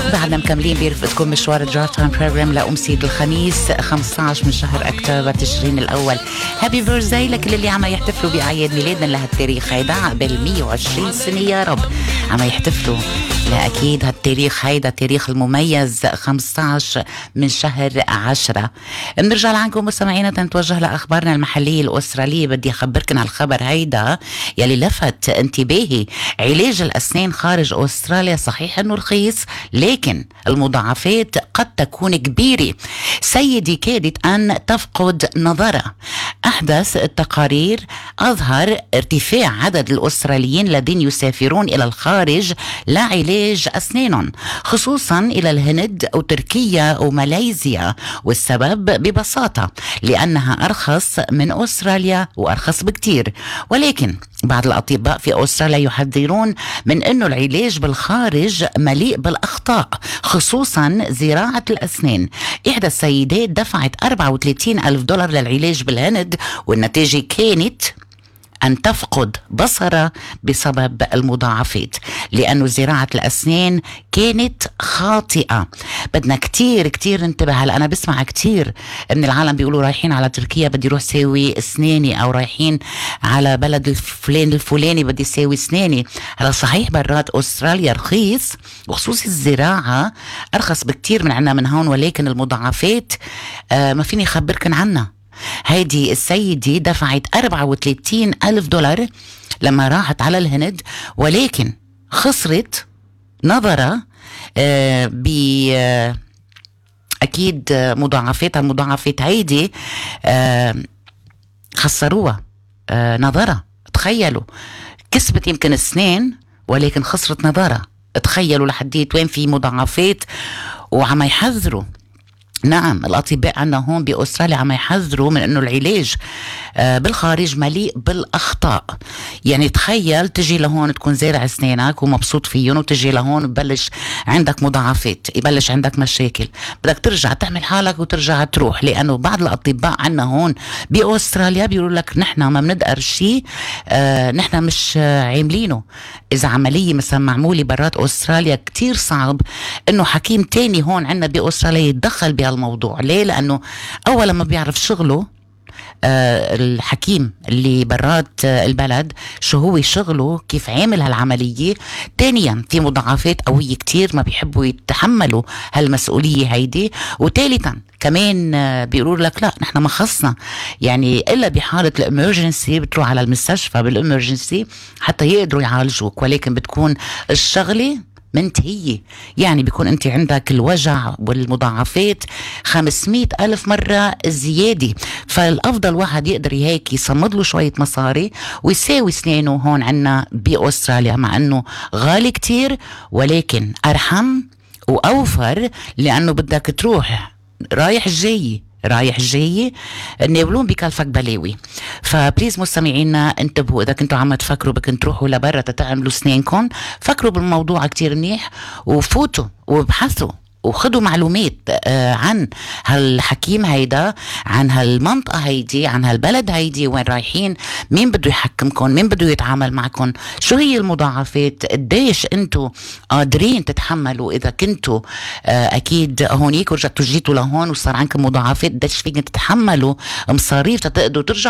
بعدنا مكملين بيرفقكم مشوار الدرايف تايم بروجرام لأمسيد الخميس 15 من شهر أكتوبر تشرين الأول. هابي بيرثداي لكل اللي عم يحتفلوا بأعياد ميلادنا لهالتاريخ هيدا عقبال 120 سنة يا رب عم يحتفلوا. لا أكيد هالتاريخ هيدا التاريخ المميز 15 من شهر 10. بنرجع لعنكم مستمعينا تنتوجه لأخبارنا المحلية الأسترالية. بدي أخبركن على الخبر هيدا يلي لفت انتباهي. علاج الأسنان خارج أستراليا صحيح أنه رخيص لكن المضاعفات قد تكون كبيرة. سيدي كادت أن تفقد نظرها. أحدث التقارير أظهر ارتفاع عدد الأستراليين الذين يسافرون إلى الخارج لعلاج أسنانهم خصوصا إلى الهند وتركيا وماليزيا، والسبب ببساطة لأنها أرخص من أستراليا وأرخص بكتير. ولكن بعض الأطباء في أستراليا يحذرون من أنه العلاج بالخارج مليء بالأخطاء خصوصا زراعة الأسنان. إحدى السيدات دفعت $34,000 للعلاج بالهند والنتيجة كانت أن تفقد بصرها بسبب المضاعفات لأنه زراعة الأسنان كانت خاطئة. بدنا كتير ننتبه. هلا أنا بسمع كتير من العالم بيقولوا رايحين على تركيا بدي روح ساوي أسناني، أو رايحين على بلد الفلاني بدي ساوي أسناني. هلا صحيح برات أستراليا رخيص وخصوص الزراعة أرخص بكتير من عنا من هون، ولكن المضاعفات ما فيني أخبركن عنها. هيدي السيدة دفعت $34,000 لما راحت على الهند، ولكن خسرت نظرة أكيد المضاعفات هيدي خسروها نظرة. تخيلوا كسبت يمكن أسنان ولكن خسرت نظرة. تخيلوا لحديت وين في مضاعفات وعم يحذروا. نعم الأطباء عنا هون بأستراليا عم يحذروا من أنه العلاج بالخارج مليء بالأخطاء. يعني تخيل تجي لهون تكون زارع أسنانك ومبسوط فيهم وتجي لهون ببلش عندك مضاعفات، يبلش عندك مشاكل، بدك ترجع تعمل حالك وترجع تروح. لأنه بعض الأطباء عنا هون بأستراليا بيقولوا لك نحن ما بندقر شيء نحن مش عاملينه. إذا عملية مثلا معمولة برات أستراليا كتير صعب أنه حكيم تاني هون عنا بأستراليا يتدخل بهالموضوع. ليه؟ لأنه أولا ما بيعرف شغله الحكيم اللي برات البلد شو هو شغله كيف عامل هالعملية. تانيا في مضاعفات قوية كتير ما بيحبوا يتحملوا هالمسؤولية هيدي. وثالثا كمان بيقولوا لك لا نحن ما خصنا يعني إلا بحالة الامرجنسي بتروح على المستشفى بالامرجنسي حتى يقدروا يعالجوك، ولكن بتكون الشغلة منتهية. يعني بيكون انت عندك الوجع والمضاعفات 500,000 مرة زيادة. فالأفضل واحد يقدر هيك يصمد له شوية مصاري ويساوي سنانه هون عنا بأستراليا، مع انه غالي كتير ولكن أرحم وأوفر لأنه بدك تروح رايح جاي النابلون بكلفك بلاوي. فبليز مستمعينا انتبهوا، اذا كنتوا عم تفكروا بكن تروحوا لبرا تتعملوا سنانكم فكروا بالموضوع كتير منيح وفوتوا وابحثوا وخدوا معلومات عن هالحكيم هيدا، عن هالمنطقة هيدي، عن هالبلد هيدي، وين رايحين، مين بده يحكمكم، مين بده يتعامل معكم، شو هي المضاعفات، قديش انتوا قادرين تتحملوا. اذا كنتوا اكيد هونيك ورجعتوا جيتوا لهون وصار عندكم مضاعفات قديش فيكم تتحملوا مصاريف تقدروا ترجعوا